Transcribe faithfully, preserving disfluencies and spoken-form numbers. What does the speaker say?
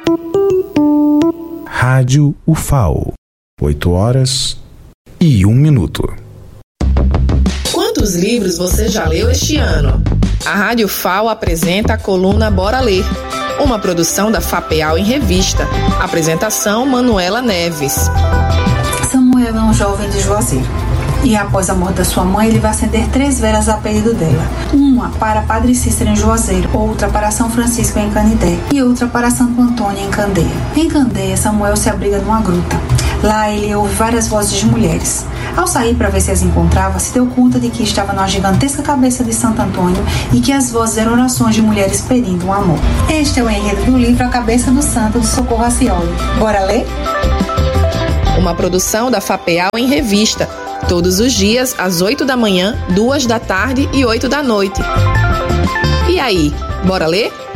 Rádio U F A O, oito horas e um minuto. Quantos livros você já leu este ano? A Rádio U F A O apresenta a coluna Bora Ler, uma produção da FAPEAL em revista. Apresentação Manuela Neves. Samuel é um jovem de Juazeiro. E após a morte da sua mãe, ele vai acender três velas a pedido dela. Uma para Padre Cícero em Juazeiro, outra para São Francisco em Canidé e outra para Santo Antônio em Candeia. Em Candeia, Samuel se abriga numa gruta. Lá ele ouve várias vozes de mulheres. Ao sair para ver se as encontrava, se deu conta de que estava numa gigantesca cabeça de Santo Antônio e que as vozes eram orações de mulheres pedindo um amor. Este é o enredo do livro A Cabeça do Santo, de Socorro Acioli. Bora ler? Uma produção da FAPEAL em revista. Todos os dias, às oito da manhã, duas da tarde e oito da noite. E aí, bora ler?